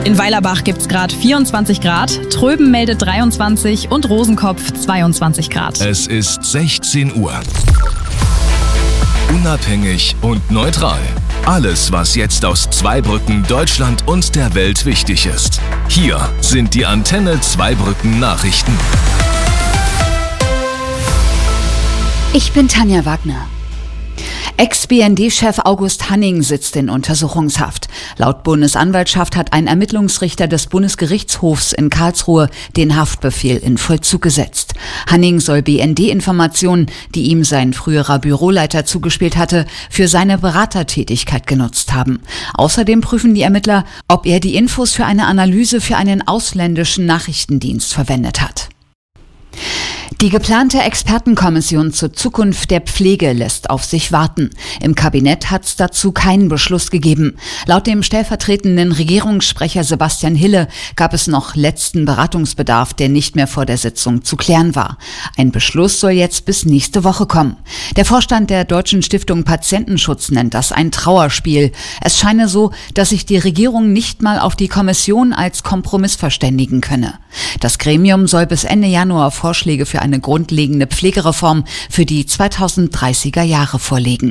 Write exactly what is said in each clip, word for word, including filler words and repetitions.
In Weilerbach gibt es gerade vierundzwanzig Grad, Tröben meldet dreiundzwanzig und Rosenkopf zweiundzwanzig Grad. Es ist sechzehn Uhr. Unabhängig und neutral. Alles, was jetzt aus Zweibrücken, Deutschland und der Welt wichtig ist. Hier sind die Antenne Zweibrücken Nachrichten. Ich bin Tanja Wagner. Ex-B N D-Chef August Hanning sitzt in Untersuchungshaft. Laut Bundesanwaltschaft hat ein Ermittlungsrichter des Bundesgerichtshofs in Karlsruhe den Haftbefehl in Vollzug gesetzt. Hanning soll B N D-Informationen, die ihm sein früherer Büroleiter zugespielt hatte, für seine Beratertätigkeit genutzt haben. Außerdem prüfen die Ermittler, ob er die Infos für eine Analyse für einen ausländischen Nachrichtendienst verwendet hat. Die geplante Expertenkommission zur Zukunft der Pflege lässt auf sich warten. Im Kabinett hat es dazu keinen Beschluss gegeben. Laut dem stellvertretenden Regierungssprecher Sebastian Hille gab es noch letzten Beratungsbedarf, der nicht mehr vor der Sitzung zu klären war. Ein Beschluss soll jetzt bis nächste Woche kommen. Der Vorstand der Deutschen Stiftung Patientenschutz nennt das ein Trauerspiel. Es scheine so, dass sich die Regierung nicht mal auf die Kommission als Kompromiss verständigen könne. Das Gremium soll bis Ende Januar Vorschläge für eine grundlegende Pflegereform für die zweitausenddreißiger Jahre vorlegen.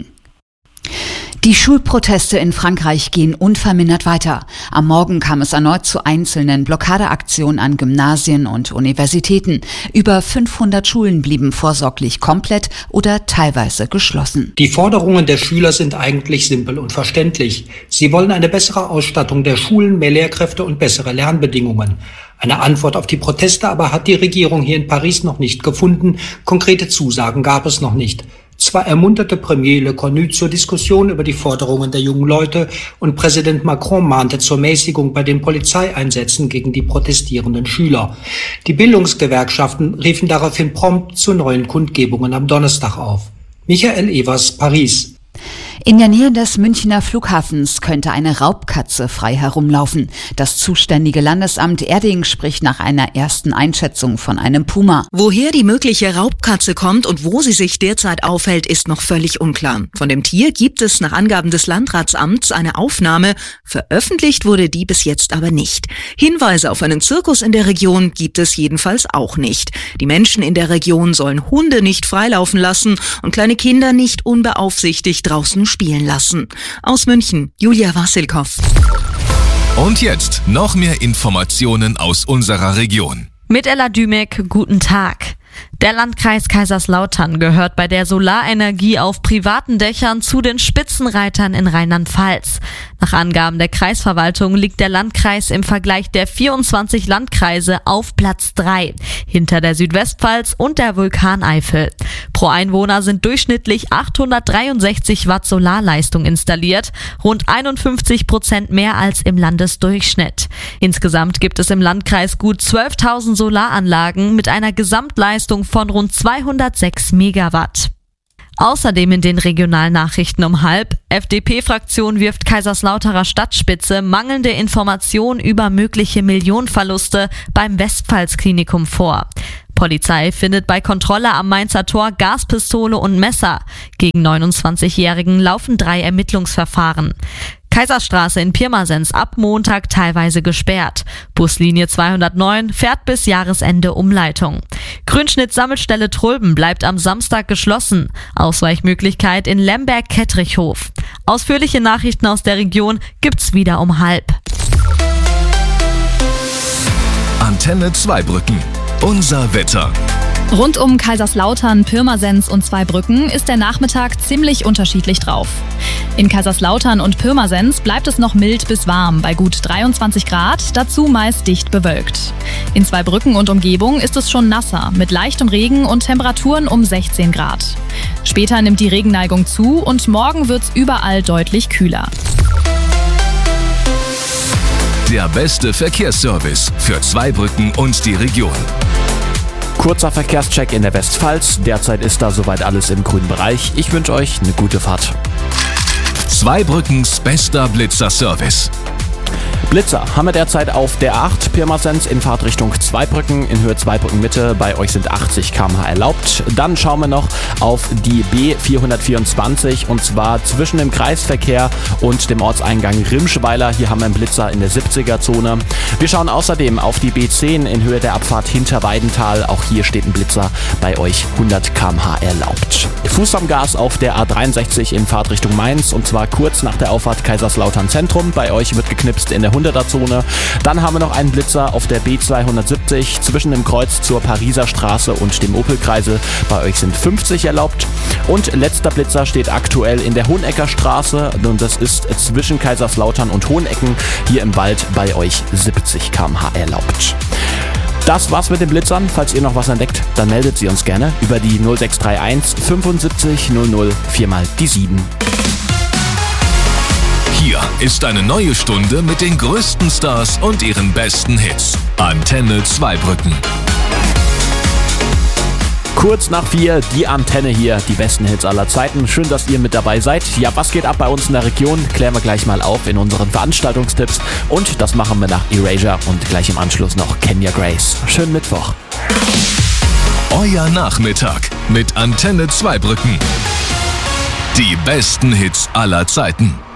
Die Schulproteste in Frankreich gehen unvermindert weiter. Am Morgen kam es erneut zu einzelnen Blockadeaktionen an Gymnasien und Universitäten. Über fünfhundert Schulen blieben vorsorglich komplett oder teilweise geschlossen. Die Forderungen der Schüler sind eigentlich simpel und verständlich. Sie wollen eine bessere Ausstattung der Schulen, mehr Lehrkräfte und bessere Lernbedingungen. Eine Antwort auf die Proteste aber hat die Regierung hier in Paris noch nicht gefunden. Konkrete Zusagen gab es noch nicht. Zwar ermunterte Premier Le Cornu zur Diskussion über die Forderungen der jungen Leute und Präsident Macron mahnte zur Mäßigung bei den Polizeieinsätzen gegen die protestierenden Schüler. Die Bildungsgewerkschaften riefen daraufhin prompt zu neuen Kundgebungen am Donnerstag auf. Michael Evers, Paris. In der Nähe des Münchner Flughafens könnte eine Raubkatze frei herumlaufen. Das zuständige Landesamt Erding spricht nach einer ersten Einschätzung von einem Puma. Woher die mögliche Raubkatze kommt und wo sie sich derzeit aufhält, ist noch völlig unklar. Von dem Tier gibt es nach Angaben des Landratsamts eine Aufnahme. Veröffentlicht wurde die bis jetzt aber nicht. Hinweise auf einen Zirkus in der Region gibt es jedenfalls auch nicht. Die Menschen in der Region sollen Hunde nicht freilaufen lassen und kleine Kinder nicht unbeaufsichtigt draußen spielen lassen. Aus München, Julia Wassilkow. Und jetzt noch mehr Informationen aus unserer Region. Mit Ella Dümek, guten Tag. Der Landkreis Kaiserslautern gehört bei der Solarenergie auf privaten Dächern zu den Spitzenreitern in Rheinland-Pfalz. Nach Angaben der Kreisverwaltung liegt der Landkreis im Vergleich der vierundzwanzig Landkreise auf Platz drei, hinter der Südwestpfalz und der Vulkaneifel. Pro Einwohner sind durchschnittlich achthundertdreiundsechzig Watt Solarleistung installiert, rund einundfünfzig Prozent mehr als im Landesdurchschnitt. Insgesamt gibt es im Landkreis gut zwölftausend Solaranlagen mit einer Gesamtleistung von rund zweihundertsechs Megawatt. Außerdem in den Regionalnachrichten um halb. F D P-Fraktion wirft Kaiserslauterer Stadtspitze mangelnde Informationen über mögliche Millionenverluste beim Westpfalz-Klinikum vor. Polizei findet bei Kontrolle am Mainzer Tor Gaspistole und Messer. Gegen neunundzwanzigjährigen laufen drei Ermittlungsverfahren. Kaiserstraße in Pirmasens ab Montag teilweise gesperrt. Buslinie zweihundertneun fährt bis Jahresende Umleitung. Grünschnitt-Sammelstelle Tröben bleibt am Samstag geschlossen. Ausweichmöglichkeit in Lemberg-Kettrichhof. Ausführliche Nachrichten aus der Region gibt's wieder um halb. Antenne Zweibrücken. Unser Wetter. Rund um Kaiserslautern, Pirmasens und Zweibrücken ist der Nachmittag ziemlich unterschiedlich drauf. In Kaiserslautern und Pirmasens bleibt es noch mild bis warm, bei gut dreiundzwanzig Grad, dazu meist dicht bewölkt. In Zweibrücken und Umgebung ist es schon nasser, mit leichtem Regen und Temperaturen um sechzehn Grad. Später nimmt die Regenneigung zu und morgen wird's überall deutlich kühler. Der beste Verkehrsservice für Zweibrücken und die Region. Kurzer Verkehrscheck in der Westpfalz. Derzeit ist da soweit alles im grünen Bereich. Ich wünsche euch eine gute Fahrt. Zweibrückens bester Blitzer-Service. Blitzer haben wir derzeit auf der acht Pirmasens in Fahrtrichtung Zweibrücken in Höhe Zweibrücken Mitte. Bei euch sind achtzig Kilometer pro Stunde erlaubt. Dann schauen wir noch auf die B vierhundertvierundzwanzig und zwar zwischen dem Kreisverkehr und dem Ortseingang Rimschweiler. Hier haben wir einen Blitzer in der siebziger Zone. Wir schauen außerdem auf die B zehn in Höhe der Abfahrt Hinterweidenthal. Auch hier steht ein Blitzer, bei euch hundert Kilometer pro Stunde erlaubt. Fuß am Gas auf der A dreiundsechzig in Fahrtrichtung Mainz und zwar kurz nach der Auffahrt Kaiserslautern Zentrum. Bei euch wird geknipst in der hunderter Zone. Dann haben wir noch einen Blitzer auf der B zweihundertsiebzig zwischen dem Kreuz zur Pariser Straße und dem Opelkreisel. Bei euch sind fünfzig erlaubt. Und letzter Blitzer steht aktuell in der Hohenecker Straße und das ist zwischen Kaiserslautern und Hohenecken hier im Wald. Bei euch siebzig Kilometer pro Stunde erlaubt. Das war's mit den Blitzern. Falls ihr noch was entdeckt, dann meldet sie uns gerne über die null sechs drei eins fünfundsiebzig null null vier mal die sieben. Hier ist eine neue Stunde mit den größten Stars und ihren besten Hits. Antenne Zweibrücken. Kurz nach vier, die Antenne hier, die besten Hits aller Zeiten. Schön, dass ihr mit dabei seid. Ja, was geht ab bei uns in der Region? Klären wir gleich mal auf in unseren Veranstaltungstipps. Und das machen wir nach Erasure und gleich im Anschluss noch Kenya Grace. Schönen Mittwoch. Euer Nachmittag mit Antenne Zweibrücken. Die besten Hits aller Zeiten.